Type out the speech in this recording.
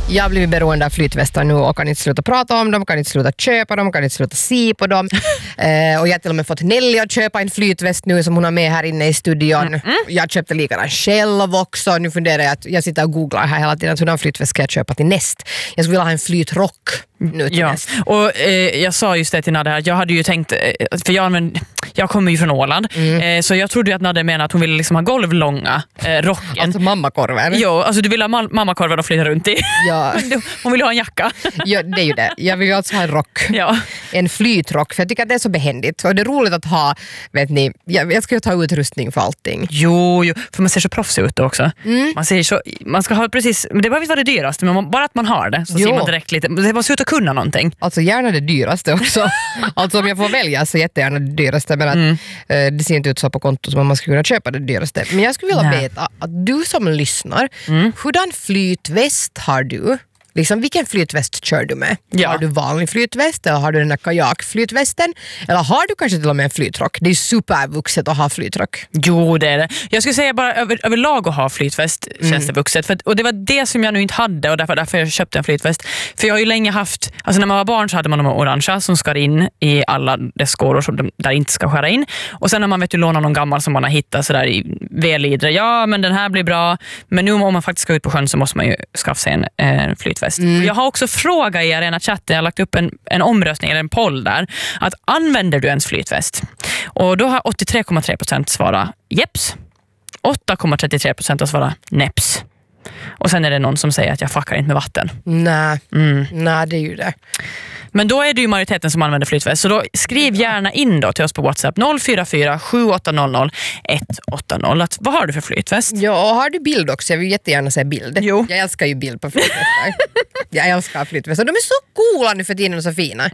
Jag har blivit beroende av flytvästar nu och kan inte sluta prata om dem, kan inte sluta köpa dem, kan inte sluta se på dem. Och jag har till och med fått Nelly att köpa en flytväst nu som hon har med här inne i studion. Jag köpte likadan själv också. Nu funderar jag att jag sitter och googlar här hela tiden. Sådan flytväst ska jag köpa till näst. Jag skulle vilja ha en flytrock nu till näst. Och jag sa just det till Nadde här. Jag hade ju tänkt, för jag kommer ju från Åland. Så jag trodde ju att Nadde menade att hon ville liksom ha golvlånga rocken. Alltså mammakorven. Jo, alltså du vill ha mammakorven och flytta runt i. Ja. Hon vill ha en jacka. Ja, det är ju det. Jag vill ju alltså ha en rock. Ja. En flytrock, för jag tycker att det är så behändigt. Och det är roligt att ha, vet ni, jag ska ju ta utrustning för allting. Jo, för man ser så proffsig ut också. Man ska ha precis, men det behöver inte vara det dyraste, men bara att man har det så ser man direkt lite, det måste ut att kunna någonting. Alltså gärna det dyraste också. Alltså om jag får välja så jättegärna det dyraste, men att det ser inte ut så på kontot som man skulle kunna köpa det dyraste. Men jag skulle vilja veta att du som lyssnar, hurdan flytväst har du? Liksom, vilken flytväst kör du med? Ja. Har du vanlig flytväst eller har du den där kajakflytvästen? Eller har du kanske till och med en flytrock? Det är supervuxet att ha flytrock. Jo, det är det. Jag skulle säga bara överlag att ha flytväst känns det vuxet. Och det var det som jag nu inte hade och därför jag köpte en flytväst. För jag har ju länge haft, alltså när man var barn så hade man de orangea som skar in i alla dess skåror som där inte ska skära in. Och sen när man vet ju låna någon gammal som man har hittat sådär i välidre. Ja, men den här blir bra. Men nu om man faktiskt ska ut på sjön så måste man ju skaffa sig en flytväst. Jag har också frågat i Arena chatten, jag har lagt upp en omröstning eller en poll där, att använder du ens flytväst? Och då har 83,3% svarat jeps, 8,33% har svarat neps. Och sen är det någon som säger att jag fuckar inte med vatten. Nej, det är ju det. Men då är det ju majoriteten som använder flytväst. Så då skriv gärna in då till oss på WhatsApp 044 7800 180. Vad har du för flytväst? Ja, har du bild också? Jag vill jättegärna se bild. Jo. Jag älskar ju bild på flytvästar. Jag älskar flytvästar. De är så coola nu för tiden och så fina.